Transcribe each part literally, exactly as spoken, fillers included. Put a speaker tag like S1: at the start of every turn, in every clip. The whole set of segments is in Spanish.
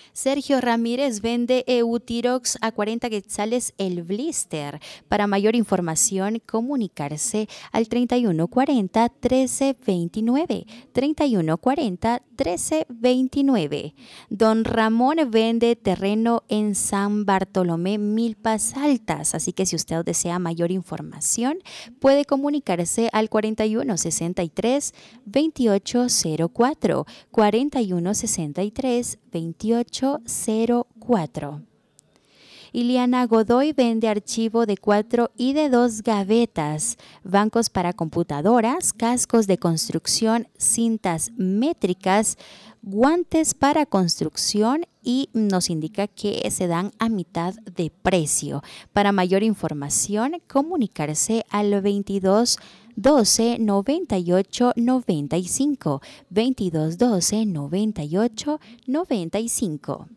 S1: Sergio Ramírez vende Eutirox a cuarenta quetzales el blister. Para mayor información, comunicarse al treinta y uno cuarenta, trece veintinueve. treinta y uno cuarenta, trece veintinueve. Don Ramón vende terreno en San Bartolomé, Milpas Altas. Así que si usted desea mayor información, puede comunicarse al cuarenta y uno sesenta y tres, veintiocho cero cuatro. cuarenta y uno sesenta y tres, veintiocho cero cuatro. Iliana Godoy vende archivo de cuatro y de dos gavetas, bancos para computadoras, cascos de construcción, cintas métricas, guantes para construcción y nos indica que se dan a mitad de precio. Para mayor información, comunicarse al veintidós doce, noventa y ocho, noventa y cinco. veintidós doce, noventa y ocho, noventa y cinco.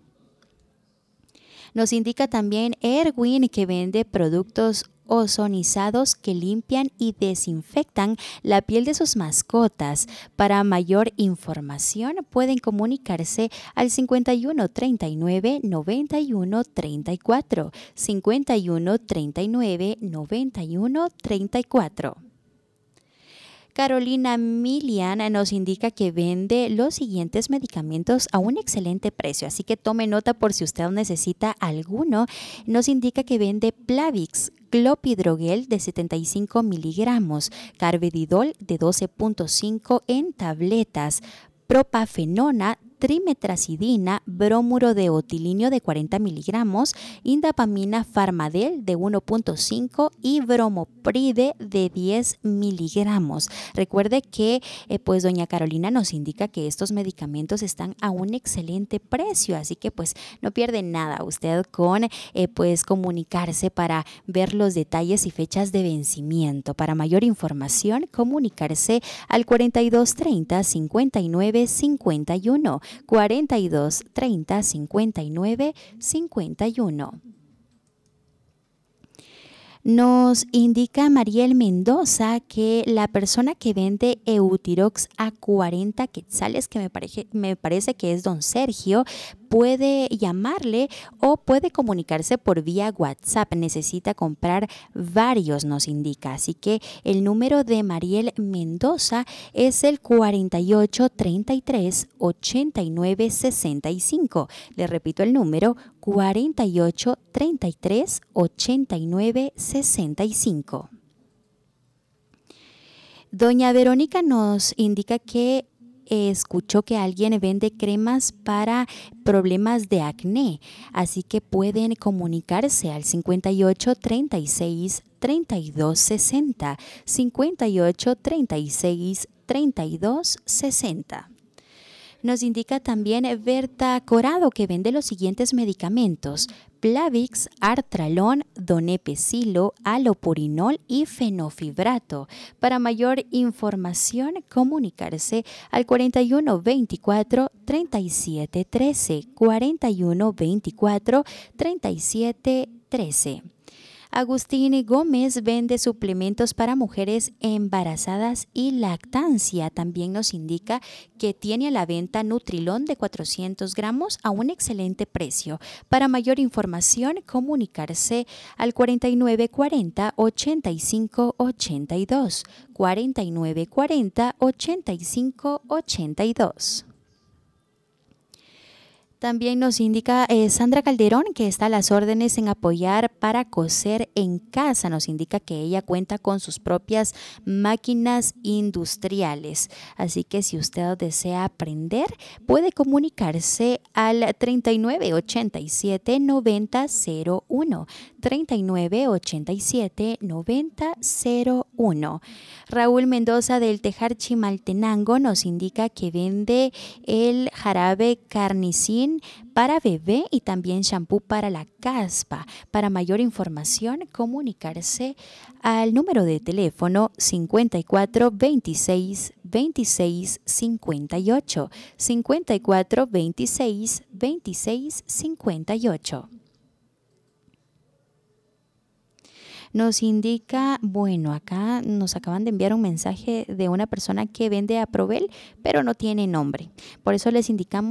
S1: Nos indica también Erwin que vende productos ozonizados que limpian y desinfectan la piel de sus mascotas. Para mayor información pueden comunicarse al cincuenta y uno treinta y nueve, noventa y uno treinta y cuatro. cincuenta y uno treinta y nueve, noventa y uno treinta y cuatro. Carolina Milian nos indica que vende los siguientes medicamentos a un excelente precio, así que tome nota por si usted necesita alguno. Nos indica que vende Plavix, Clopidogrel de setenta y cinco miligramos, Carvedilol de doce punto cinco en tabletas, propafenona, trimetracidina, bromuro de otilinio de cuarenta miligramos, indapamina farmadel de uno punto cinco y bromopride de diez miligramos. Recuerde que eh, pues doña Carolina nos indica que estos medicamentos están a un excelente precio, así que pues no pierde nada usted con eh, pues comunicarse para ver los detalles y fechas de vencimiento. Para mayor información, comunicarse al cuarenta y dos treinta, cincuenta y nueve cincuenta y uno. cuarenta y dos treinta, cincuenta y nueve cincuenta y uno. Nos indica Mariel Mendoza que la persona que vende Eutirox a cuarenta quetzales, que me parece, me parece que es don Sergio, puede llamarle o puede comunicarse por vía WhatsApp. Necesita comprar varios, nos indica. Así que el número de Mariel Mendoza es el cuarenta y ocho treinta y tres, ochenta y nueve sesenta y cinco. Le repito el número, cuarenta y ocho treinta y tres, ochenta y nueve sesenta y cinco. Doña Verónica nos indica que escuchó que alguien vende cremas para problemas de acné, así que pueden comunicarse al cincuenta y ocho treinta y seis, treinta y dos sesenta, cincuenta y ocho treinta y seis, treinta y dos sesenta. Nos indica también Berta Corado que vende los siguientes medicamentos: Plavix, Artralón, Donepezilo, Alopurinol y Fenofibrato. Para mayor información, comunicarse al cuarenta y uno veinticuatro, treinta y siete trece, cuarenta y uno veinticuatro, treinta y siete trece. Agustín Gómez vende suplementos para mujeres embarazadas y lactancia. También nos indica que tiene a la venta Nutrilón de cuatrocientos gramos a un excelente precio. Para mayor información, comunicarse al cuarenta y nueve cuarenta, ochenta y cinco ochenta y dos. cuarenta y nueve cuarenta, ochenta y cinco ochenta y dos. También nos indica eh, Sandra Calderón que está a las órdenes en apoyar para coser en casa. Nos indica que ella cuenta con sus propias máquinas industriales. Así que si usted desea aprender, puede comunicarse al treinta y nueve ochenta y siete noventa cero uno. treinta y nueve ochenta y siete noventa cero uno. Raúl Mendoza del Tejar Chimaltenango nos indica que vende el jarabe Carnicin para bebé y también shampoo para la caspa. Para mayor información, comunicarse al número de teléfono cincuenta y cuatro veintiséis veintiséis cincuenta y ocho, cincuenta y cuatro veintiséis veintiséis cincuenta y ocho. Nos indica, bueno, acá nos acaban de enviar un mensaje de una persona que vende a Provel, pero no tiene nombre. Por eso les indicamos